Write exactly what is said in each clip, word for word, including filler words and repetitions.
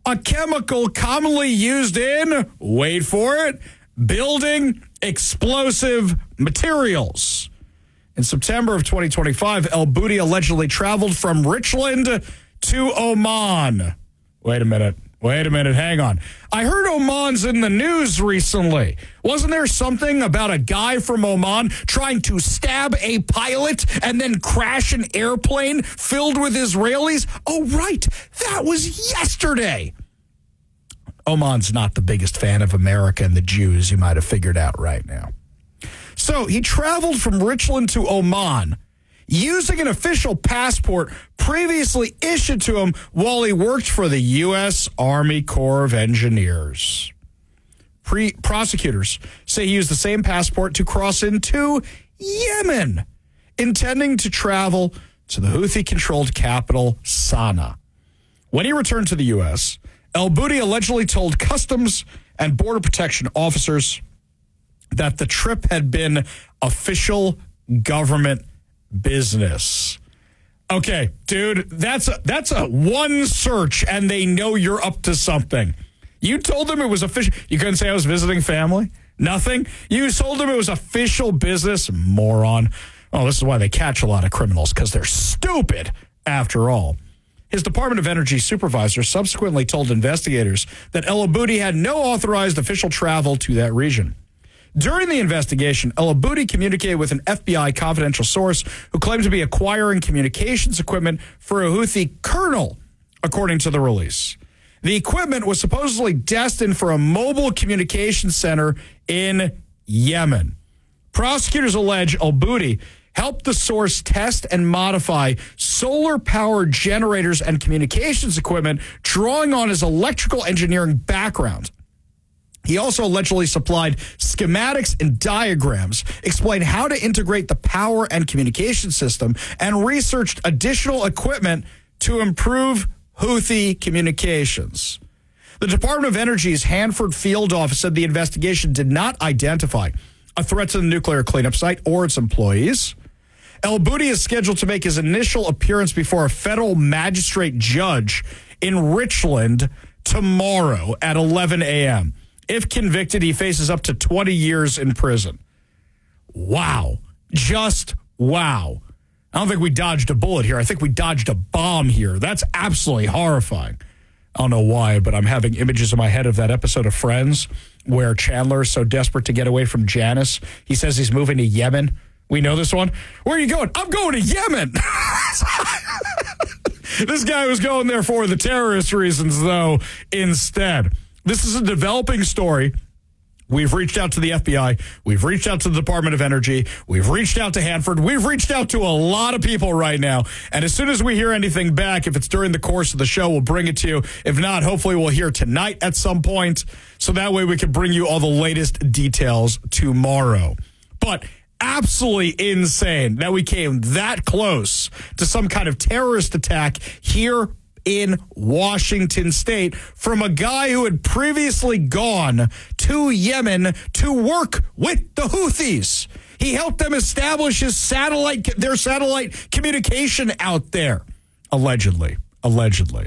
a chemical commonly used in, wait for it, building explosive materials. In September of twenty twenty-five, El Boudy allegedly traveled from Richland to Oman. Wait a minute. Wait a minute. Hang on. I heard Oman's in the news recently. Wasn't there something about a guy from Oman trying to stab a pilot and then crash an airplane filled with Israelis? Oh, right. That was yesterday. Oman's not the biggest fan of America and the Jews, you might have figured out right now. So he traveled from Richland to Oman using an official passport previously issued to him while he worked for the U S Army Corps of Engineers. Pre- prosecutors say he used the same passport to cross into Yemen, intending to travel to the Houthi-controlled capital, Sana'a. When he returned to the U S, El Boudy allegedly told Customs and Border Protection officers that the trip had been official government business. Okay, dude, that's a, that's a one search and they know you're up to something. You told them it was official. You couldn't say I was visiting family? Nothing? You told them it was official business? Moron. Oh, this is why they catch a lot of criminals, because they're stupid after all. His Department of Energy supervisor subsequently told investigators that El Boudy had no authorized official travel to that region. During the investigation, El Boudy communicated with an F B I confidential source who claimed to be acquiring communications equipment for a Houthi colonel, according to the release. The equipment was supposedly destined for a mobile communications center in Yemen. Prosecutors allege El Boudy helped the source test and modify solar-powered generators and communications equipment, drawing on his electrical engineering background. He also allegedly supplied schematics and diagrams, explained how to integrate the power and communication system, and researched additional equipment to improve Houthi communications. The Department of Energy's Hanford field office said the investigation did not identify a threat to the nuclear cleanup site or its employees. El Boudy is scheduled to make his initial appearance before a federal magistrate judge in Richland tomorrow at eleven a.m. If convicted, he faces up to twenty years in prison. Wow. Just wow. I don't think we dodged a bullet here. I think we dodged a bomb here. That's absolutely horrifying. I don't know why, but I'm having images in my head of that episode of Friends where Chandler is so desperate to get away from Janice, he says he's moving to Yemen. We know this one. Where are you going? I'm going to Yemen. This guy was going there for the terrorist reasons, though, instead. This is a developing story. We've reached out to the F B I. We've reached out to the Department of Energy. We've reached out to Hanford. We've reached out to a lot of people right now. And as soon as we hear anything back, if it's during the course of the show, we'll bring it to you. If not, hopefully we'll hear tonight at some point. So that way we can bring you all the latest details tomorrow. But absolutely insane that we came that close to some kind of terrorist attack here in Washington State from a guy who had previously gone to Yemen to work with the Houthis. He helped them establish his satellite, their satellite communication out there, allegedly. Allegedly.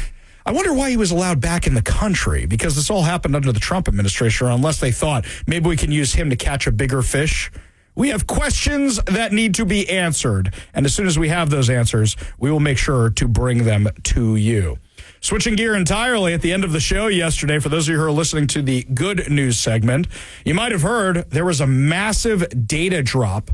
I wonder why he was allowed back in the country, because this all happened under the Trump administration, or unless they thought maybe we can use him to catch a bigger fish. We have questions that need to be answered, and as soon as we have those answers, we will make sure to bring them to you. Switching gear entirely at the end of the show yesterday, for those of you who are listening to the good news segment, you might have heard there was a massive data drop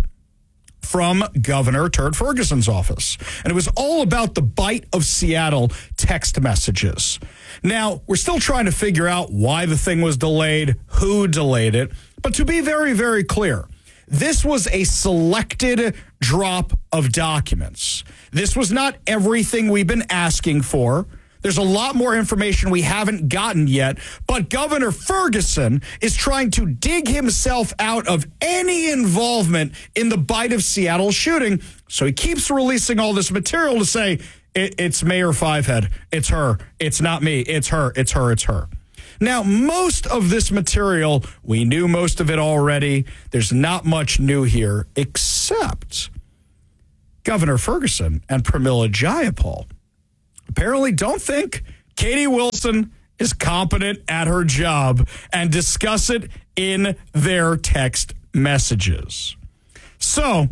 from Governor Turd Ferguson's office, and it was all about the Bite of Seattle text messages. Now, we're still trying to figure out why the thing was delayed, who delayed it, but to be very, very clear, this was a selected drop of documents. This was not everything we've been asking for. There's a lot more information we haven't gotten yet, but Governor Ferguson is trying to dig himself out of any involvement in the Bite of Seattle shooting. So he keeps releasing all this material to say, it, it's Mayor Fivehead. It's her. It's not me. It's her. It's her. It's her. Now, most of this material, we knew most of it already. There's not much new here, except Governor Ferguson and Pramila Jayapal apparently don't think Katie Wilson is competent at her job and discuss it in their text messages. So,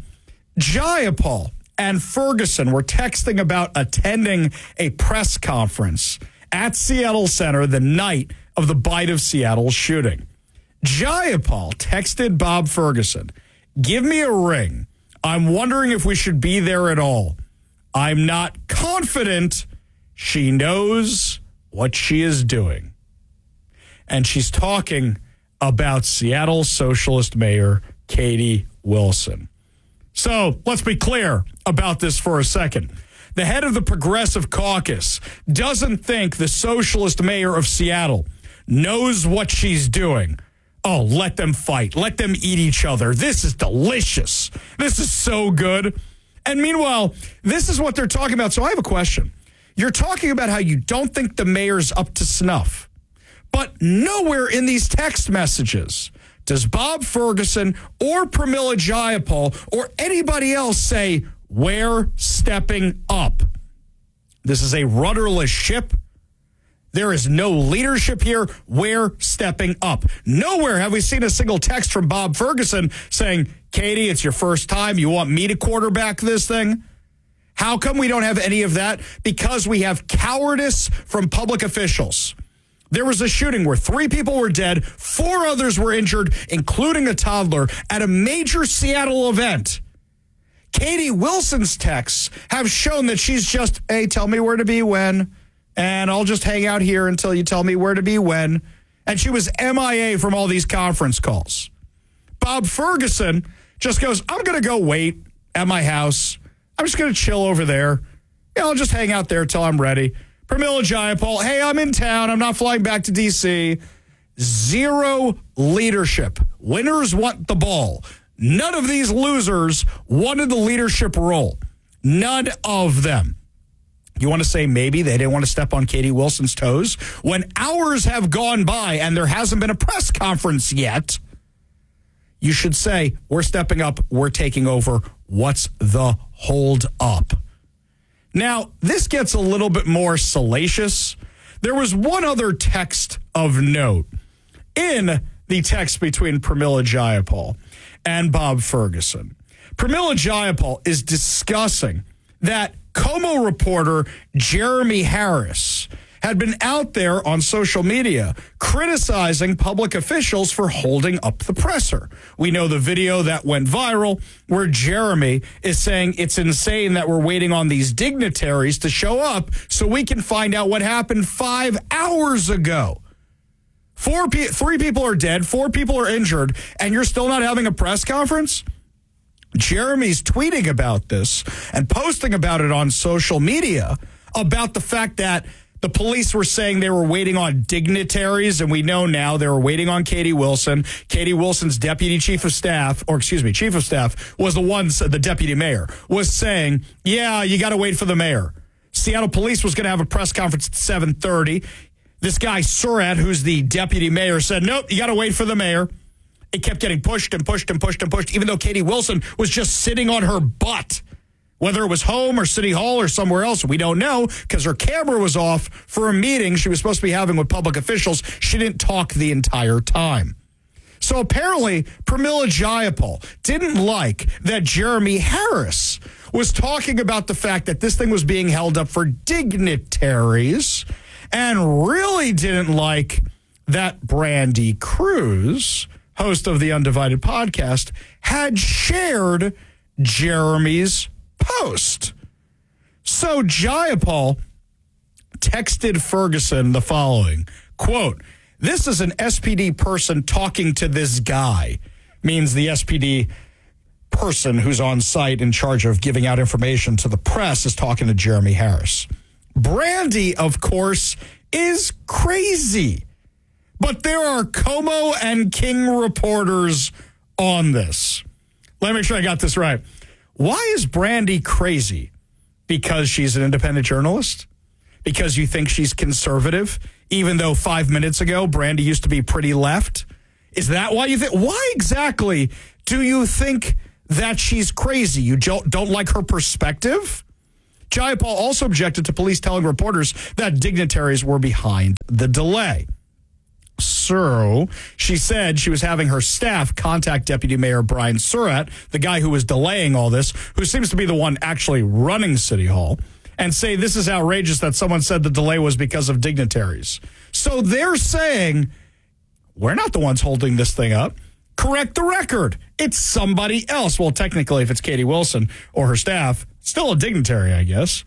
Jayapal and Ferguson were texting about attending a press conference at Seattle Center the night of the Bite of Seattle shooting. Jayapal texted Bob Ferguson, "Give me a ring. I'm wondering if we should be there at all. I'm not confident she knows what she is doing." And she's talking about Seattle Socialist Mayor Katie Wilson. So let's be clear about this for a second. The head of the Progressive Caucus doesn't think the Socialist Mayor of Seattle knows what she's doing. Oh, let them fight. Let them eat each other. This is delicious. This is so good. And meanwhile, this is what they're talking about. So I have a question. You're talking about how you don't think the mayor's up to snuff. But nowhere in these text messages does Bob Ferguson or Pramila Jayapal or anybody else say, "We're stepping up." This is a rudderless ship. There is no leadership here. We're stepping up. Nowhere have we seen a single text from Bob Ferguson saying, "Katie, it's your first time. You want me to quarterback this thing?" How come we don't have any of that? Because we have cowardice from public officials. There was a shooting where three people were dead, four others were injured, including a toddler, at a major Seattle event. Katie Wilson's texts have shown that she's just, "Hey, tell me where to be when, and I'll just hang out here until you tell me where to be when." And she was M I A from all these conference calls. Bob Ferguson just goes, "I'm going to go wait at my house. I'm just going to chill over there. Yeah, I'll just hang out there until I'm ready." Pramila Jayapal, "Hey, I'm in town. I'm not flying back to D C" Zero leadership. Winners want the ball. None of these losers wanted the leadership role. None of them. You want to say maybe they didn't want to step on Katie Wilson's toes? When hours have gone by and there hasn't been a press conference yet, you should say, "We're stepping up. We're taking over. What's the hold up?" Now, this gets a little bit more salacious. There was one other text of note in the text between Pramila Jayapal and Bob Ferguson. Pramila Jayapal is discussing that Como reporter Jeremy Harris had been out there on social media criticizing public officials for holding up the presser. We know the video that went viral where Jeremy is saying it's insane that we're waiting on these dignitaries to show up so we can find out what happened five hours ago. Four pe- three people are dead, four people are injured, and you're still not having a press conference? Jeremy's tweeting about this and posting about it on social media about the fact that the police were saying they were waiting on dignitaries, and we know now they were waiting on Katie Wilson. Katie Wilson's deputy chief of staff, or excuse me, chief of staff, was the one, the deputy mayor, was saying, "Yeah, you got to wait for the mayor." Seattle police was going to have a press conference at seven thirty. This guy, Surratt, who's the deputy mayor, said, "Nope, you got to wait for the mayor." It kept getting pushed and pushed and pushed and pushed, even though Katie Wilson was just sitting on her butt. Whether it was home or City Hall or somewhere else, we don't know, because her camera was off for a meeting she was supposed to be having with public officials. She didn't talk the entire time. So apparently, Pramila Jayapal didn't like that Jeremy Harris was talking about the fact that this thing was being held up for dignitaries, and really didn't like that Brandy Cruz, host of the Undivided podcast, had shared Jeremy's post. So Jayapal texted Ferguson the following, quote, "This is an S P D person talking to this guy," means the S P D person who's on site in charge of giving out information to the press is talking to Jeremy Harris. Brandy, of course, is crazy. But there are Como and King reporters on this. Let me make sure I got this right. Why is Brandy crazy? Because she's an independent journalist? Because you think she's conservative, even though five minutes ago Brandy used to be pretty left? Is that why you think? Why exactly do you think that she's crazy? You don't, don't like her perspective? Jayapal also objected to police telling reporters that dignitaries were behind the delay. So she said she was having her staff contact Deputy Mayor Brian Surratt, the guy who was delaying all this, who seems to be the one actually running City Hall, and say this is outrageous that someone said the delay was because of dignitaries. So they're saying, we're not the ones holding this thing up. Correct the record. It's somebody else. Well, technically, if it's Katie Wilson or her staff, still a dignitary, I guess.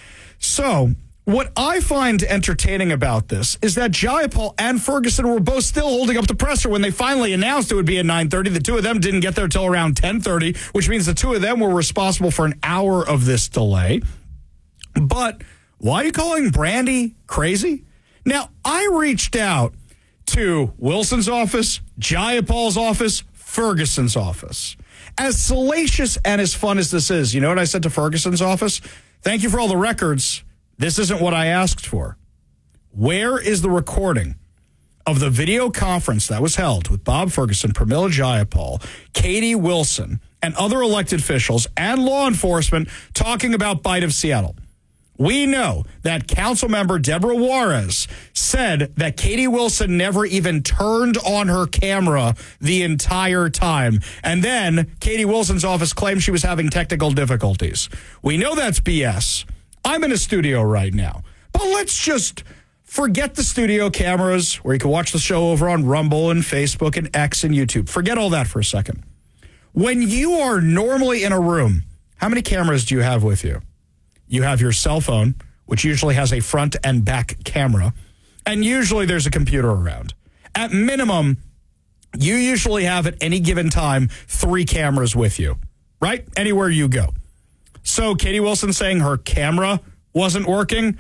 So what I find entertaining about this is that Jayapal and Ferguson were both still holding up the presser when they finally announced it would be at nine thirty. The two of them didn't get there till around ten thirty, which means the two of them were responsible for an hour of this delay. But why are you calling Brandy crazy? Now, I reached out to Wilson's office, Jayapal's office, Ferguson's office. As salacious and as fun as this is, you know what I said to Ferguson's office? Thank you for all the records. This isn't what I asked for. Where is the recording of the video conference that was held with Bob Ferguson, Pramila Jayapal, Katie Wilson, and other elected officials and law enforcement talking about Bite of Seattle? We know that council member Deborah Juarez said that Katie Wilson never even turned on her camera the entire time. And then Katie Wilson's office claimed she was having technical difficulties. We know that's B S. I'm in a studio right now. But let's just forget the studio cameras where you can watch the show over on Rumble and Facebook and X and YouTube. Forget all that for a second. When you are normally in a room, how many cameras do you have with you? You have your cell phone, which usually has a front and back camera, and usually there's a computer around. At minimum, you usually have at any given time three cameras with you, right? Anywhere you go. So Katie Wilson saying her camera wasn't working,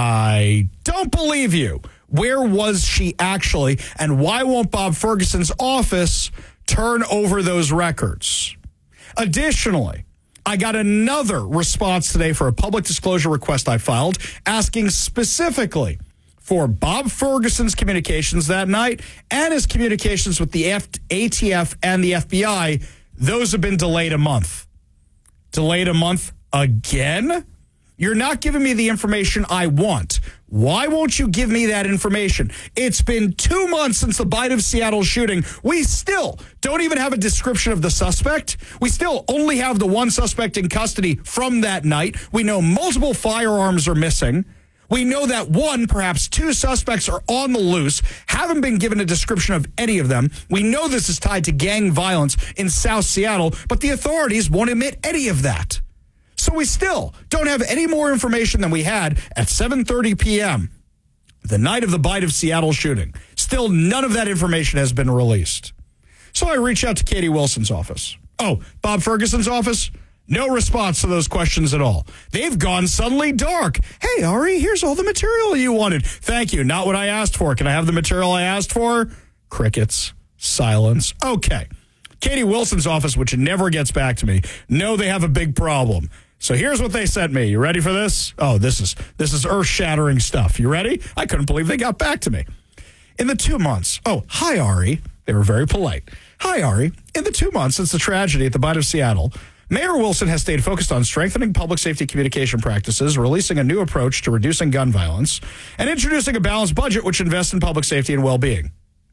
I don't believe you. Where was she actually, and why won't Bob Ferguson's office turn over those records? Additionally, I got another response today for a public disclosure request I filed asking specifically for Bob Ferguson's communications that night and his communications with the A T F and the F B I. Those have been delayed a month. Delayed a month again? You're not giving me the information I want. Why won't you give me that information? It's been two months since the Bite of Seattle shooting. We still don't even have a description of the suspect. We still only have the one suspect in custody from that night. We know multiple firearms are missing. We know that one, perhaps two suspects are on the loose, haven't been given a description of any of them. We know this is tied to gang violence in South Seattle, but the authorities won't admit any of that. So we still don't have any more information than we had at seven thirty p.m. the night of the Bite of Seattle shooting. Still, none of that information has been released. So I reach out to Katie Wilson's office. Oh, Bob Ferguson's office? No response to those questions at all. They've gone suddenly dark. Hey, Ari, here's all the material you wanted. Thank you. Not what I asked for. Can I have the material I asked for? Crickets. Silence. Okay. Katie Wilson's office, which never gets back to me, know they have a big problem. So here's what they sent me. You ready for this? Oh, this is this is earth-shattering stuff. You ready? I couldn't believe they got back to me. In the two months. Oh, hi, Ari. They were very polite. Hi, Ari. In the two months since the tragedy at the Bite of Seattle, Mayor Wilson has stayed focused on strengthening public safety communication practices, releasing a new approach to reducing gun violence, and introducing a balanced budget which invests in public safety and well-being.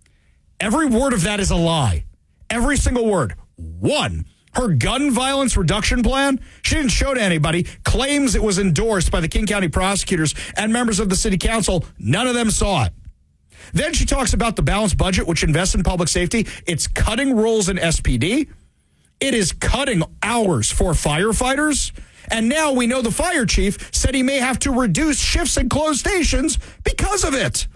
Every word of that is a lie. Every single word. One, her gun violence reduction plan, she didn't show to anybody, claims it was endorsed by the King County prosecutors and members of the city council. None of them saw it. Then she talks about the balanced budget, which invests in public safety. It's cutting roles in S P D. It is cutting hours for firefighters. And now we know the fire chief said he may have to reduce shifts and close stations because of it.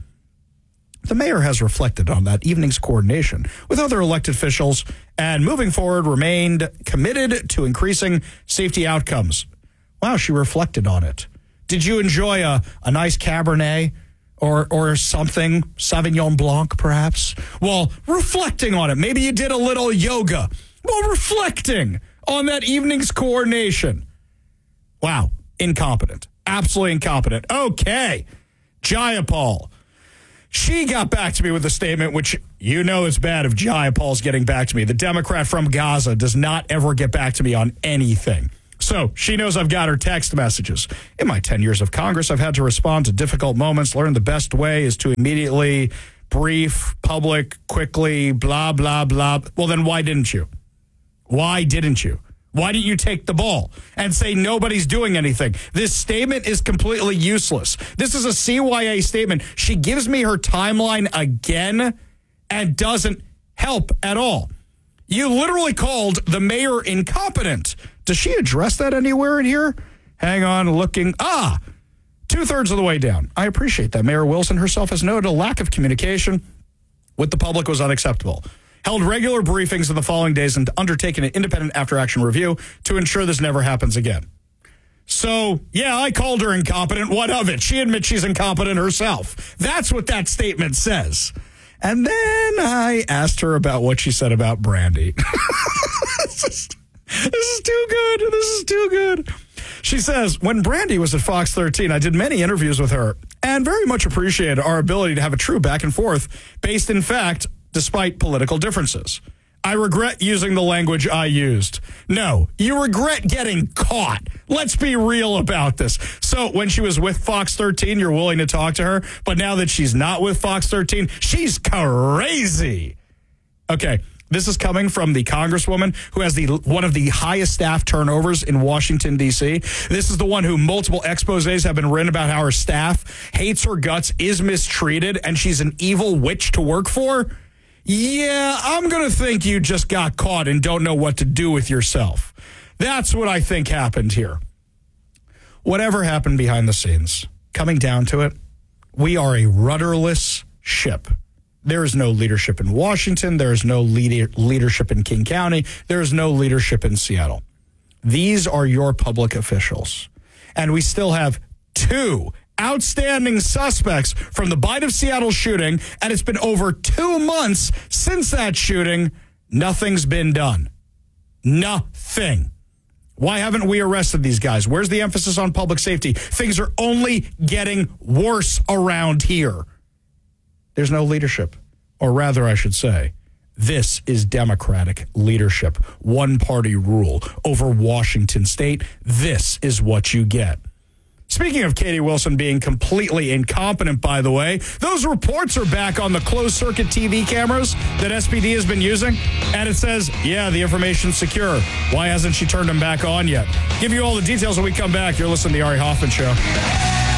The mayor has reflected on that evening's coordination with other elected officials and moving forward remained committed to increasing safety outcomes. Wow, she reflected on it. Did you enjoy a, a nice Cabernet or or something, Sauvignon Blanc perhaps? Well, reflecting on it. Maybe you did a little yoga. Well, reflecting on that evening's coordination. Wow, incompetent. Absolutely incompetent. Okay, Jayapal. She got back to me with a statement, which you know is bad if Jayapal's getting back to me. The Democrat from Gaza does not ever get back to me on anything. So she knows I've got her text messages. In my ten years of Congress, I've had to respond to difficult moments, learn the best way is to immediately brief, public, quickly, blah, blah, blah. Well, then why didn't you? Why didn't you? Why didn't you take the ball and say nobody's doing anything? This statement is completely useless. This is a C Y A statement. She gives me her timeline again and doesn't help at all. You literally called the mayor incompetent. Does she address that anywhere in here? Hang on, looking. Ah, two-thirds of the way down. I appreciate that. Mayor Wilson herself has noted a lack of communication with the public was unacceptable. Held regular briefings in the following days and undertaken an independent after-action review to ensure this never happens again. So, yeah, I called her incompetent. What of it? She admits she's incompetent herself. That's what that statement says. And then I asked her about what she said about Brandy. this, is, this is too good. This is too good. She says, when Brandy was at Fox thirteen, I did many interviews with her and very much appreciated our ability to have a true back and forth based in fact, despite political differences. I regret using the language I used. No, you regret getting caught. Let's be real about this. So when she was with Fox thirteen, you're willing to talk to her, but now that she's not with Fox thirteen, she's crazy. Okay, this is coming from the congresswoman who has the one of the highest staff turnovers in Washington, D C. This is the one who multiple exposés have been written about how her staff hates her guts, is mistreated, and she's an evil witch to work for. Yeah, I'm going to think you just got caught and don't know what to do with yourself. That's what I think happened here. Whatever happened behind the scenes, coming down to it, we are a rudderless ship. There is no leadership in Washington. There is no leader, leadership in King County. There is no leadership in Seattle. These are your public officials. And we still have two outstanding suspects from the Bite of Seattle shooting, and it's been over two months since that shooting. Nothing's been done. Nothing. Why haven't we arrested these guys? Where's the emphasis on public safety? Things are only getting worse around here. There's no leadership, or rather, I should say, this is Democratic leadership. One-party rule over Washington State. This is what you get. Speaking of Katie Wilson being completely incompetent, by the way, those reports are back on the closed-circuit T V cameras that S P D has been using, and it says, yeah, the information's secure. Why hasn't she turned them back on yet? Give you all the details when we come back. You're listening to the Ari Hoffman Show.